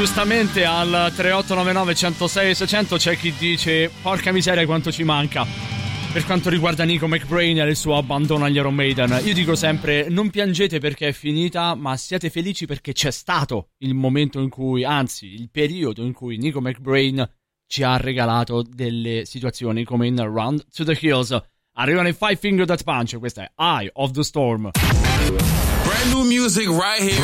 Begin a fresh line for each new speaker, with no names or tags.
giustamente al 3899 106 600 c'è chi dice porca miseria quanto ci manca per quanto riguarda Nico McBrain e il suo abbandono agli Iron Maiden. Io dico sempre non piangete perché è finita, ma siate felici perché c'è stato il momento in cui, anzi il periodo in cui Nico McBrain ci ha regalato delle situazioni come in Run to the Hills. Arrivano i Five Finger Death Punch, questa è Eye of the Storm.
Brand new music right here.